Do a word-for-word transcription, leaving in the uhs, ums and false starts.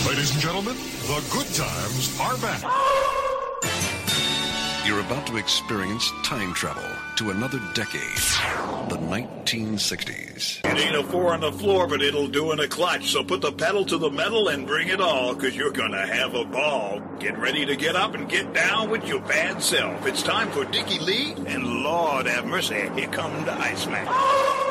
Ladies and gentlemen, the good times are back. You're about to experience time travel to another decade, the nineteen sixties. It ain't a four on the floor, but it'll do in a clutch. So put the pedal to the metal and bring it all, because you're going to have a ball. Get ready to get up and get down with your bad self. It's time for Dickie Lee, and Lord have mercy, here come the Iceman.